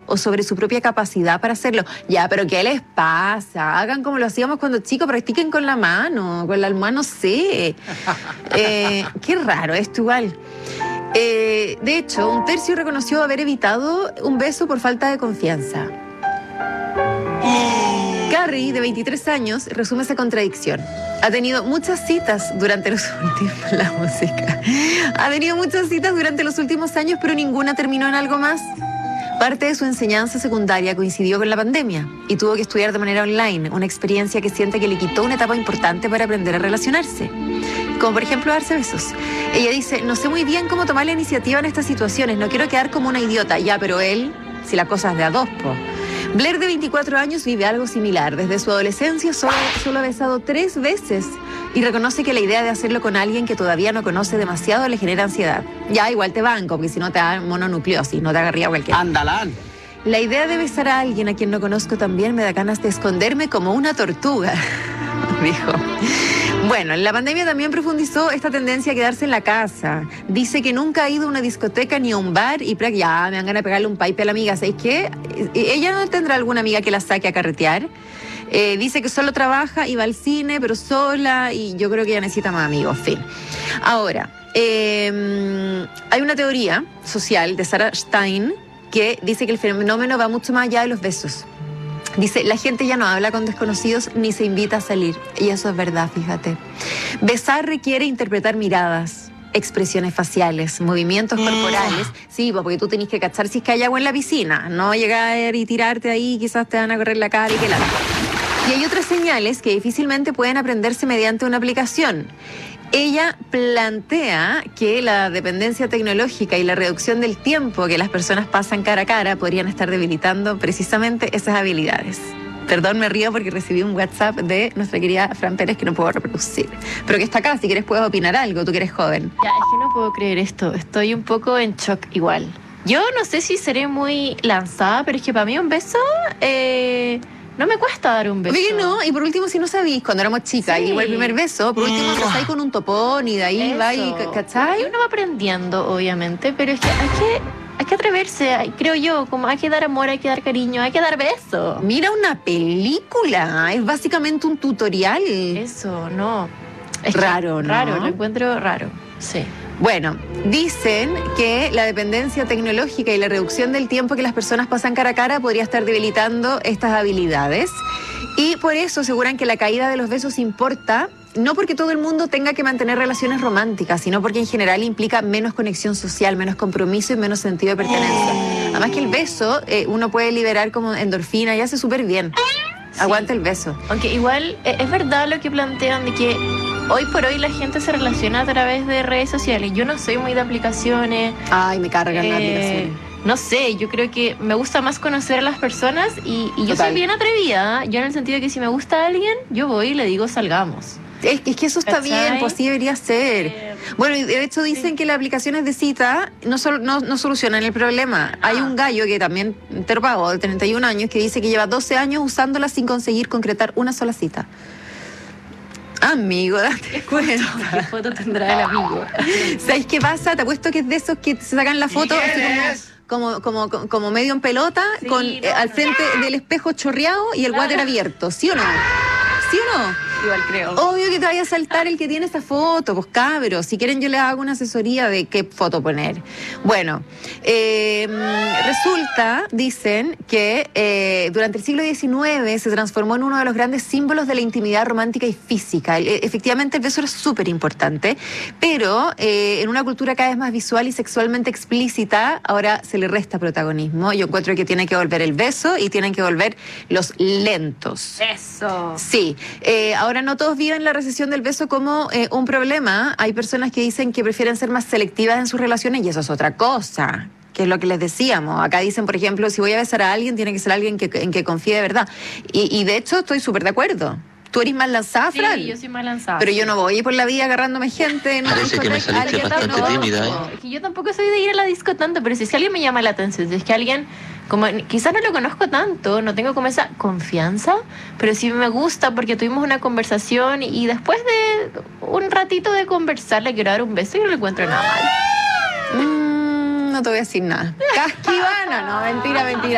o sobre su propia capacidad para hacerlo. Ya, pero ¿qué les pasa? Hagan como lo hacíamos cuando chicos, practiquen con la mano, con la almohada, no sé. Qué raro esto igual. De hecho, un tercio reconoció haber evitado un beso por falta de confianza. Carrie, de 23 años, resume esa contradicción. Ha tenido muchas citas durante los últimos... La música. Ha tenido muchas citas durante los últimos años, pero ninguna terminó en algo más. Parte de su enseñanza secundaria coincidió con la pandemia y tuvo que estudiar de manera online, una experiencia que siente que le quitó una etapa importante para aprender a relacionarse. Como por ejemplo darse besos. Ella dice, no sé muy bien cómo tomar la iniciativa en estas situaciones, no quiero quedar como una idiota. Ya, pero él, si la cosa es de a dos, po. Blair, de 24 años, vive algo similar. Desde su adolescencia solo ha besado 3 veces y reconoce que la idea de hacerlo con alguien que todavía no conoce demasiado le genera ansiedad. Ya, igual te banco, porque si no te da mononucleosis, no te agarría cualquiera. ¡Andalán! La idea de besar a alguien a quien no conozco también me da ganas de esconderme como una tortuga, dijo. Bueno, en la pandemia también profundizó esta tendencia a quedarse en la casa. Dice que nunca ha ido a una discoteca ni a un bar y ya me dan ganas de pegarle un pipe a la amiga. ¿Sabes qué? Ella no tendrá alguna amiga que la saque a carretear. Dice que solo trabaja y va al cine, pero sola, y yo creo que ella necesita más amigos, fin. Ahora, hay una teoría social de Sarah Stein que dice que el fenómeno va mucho más allá de los besos. Dice, la gente ya no habla con desconocidos ni se invita a salir. Y eso es verdad, fíjate. Besar requiere interpretar miradas, expresiones faciales, movimientos corporales. Sí, porque tú tenés que cachar si es que hay agua en la piscina. No llegar y tirarte ahí, quizás te van a correr la cara y que la... Y hay otras señales que difícilmente pueden aprenderse mediante una aplicación. Ella plantea que la dependencia tecnológica y la reducción del tiempo que las personas pasan cara a cara podrían estar debilitando precisamente esas habilidades. Perdón, me río porque recibí un WhatsApp de nuestra querida Fran Pérez que no puedo reproducir, pero que está acá, si quieres puedes opinar algo, tú que eres joven. Ya, es que no puedo creer esto, estoy un poco en shock igual. Yo no sé si seré muy lanzada, pero es que para mí un beso... no me cuesta dar un beso. Oye, no, y por último, si no sabís, cuando éramos chicas, sí, y igual el primer beso, por último empezáis con un topón y de ahí va y, ¿cachai? Y uno va aprendiendo, obviamente, pero es que hay que atreverse, creo yo, como hay que dar amor, hay que dar cariño, hay que dar beso. Mira una película, es básicamente un tutorial. Eso, no. Es raro, ¿no? Raro, lo encuentro raro, sí. Bueno, dicen que la dependencia tecnológica y la reducción del tiempo que las personas pasan cara a cara podría estar debilitando estas habilidades. Y por eso aseguran que la caída de los besos importa, no porque todo el mundo tenga que mantener relaciones románticas, sino porque en general implica menos conexión social, menos compromiso y menos sentido de pertenencia. Además que el beso uno puede liberar como endorfina y hace súper bien. Sí. Aguanta el beso. Aunque igual es verdad lo que plantean de que hoy por hoy la gente se relaciona a través de redes sociales. Yo no soy muy de aplicaciones. Ay, me cargan las aplicaciones. No sé, yo creo que me gusta más conocer a las personas y yo soy bien atrevida. Yo en el sentido de que si me gusta a alguien, yo voy y le digo salgamos. Es que eso está bien, pues sí debería ser. Bueno, y de hecho dicen que las aplicaciones de cita no solucionan el problema. Hay un gallo que también, terpavo, de 31 años, que dice que lleva 12 años usándolas sin conseguir concretar una sola cita. Amigo, date cuenta. ¿Qué foto tendrá el amigo? ¿Sabes qué pasa? Te apuesto que es de esos que se sacan la foto como medio en pelota, sí, con al frente del espejo chorreado y el water abierto. ¿Sí o no? ¿Sí o no? Igual creo. Obvio que te vaya a saltar el que tiene esa foto, pues cabros. Si quieren yo les hago una asesoría de qué foto poner. Bueno, resulta, dicen, que durante el siglo XIX se transformó en uno de los grandes símbolos de la intimidad romántica y física. Efectivamente el beso era súper importante, pero en una cultura cada vez más visual y sexualmente explícita, ahora se le resta protagonismo. Yo encuentro que tiene que volver el beso y tienen que volver los lentos. Eso. Sí. Ahora no todos viven la recesión del beso como un problema. Hay personas que dicen que prefieren ser más selectivas en sus relaciones y eso es otra cosa, que es lo que les decíamos. Acá dicen, por ejemplo, si voy a besar a alguien, tiene que ser alguien en que confíe de verdad. Y de hecho estoy súper de acuerdo. ¿Tú eres más lanzada, Fran? Sí, yo soy más lanzada. Pero yo no voy por la vida agarrándome gente. Parece que me saliste bastante tímida, ¿eh? Es que yo tampoco soy de ir a la disco tanto, pero si alguien me llama la atención, si es que alguien, como quizás no lo conozco tanto, no tengo como esa confianza, pero sí me gusta porque tuvimos una conversación y después de un ratito de conversar le quiero dar un beso y no le encuentro nada mal. No te voy a decir nada. Casquivana, no, mentira.